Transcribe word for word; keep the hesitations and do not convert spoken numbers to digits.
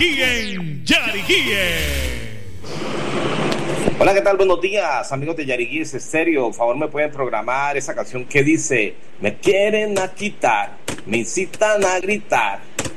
aquí en Yariquíes. Hola, ¿qué tal? Buenos días, amigos de Yariquíes Estéreo. Por favor, me pueden programar esa canción que dice: me quieren a quitar, me incitan a gritar,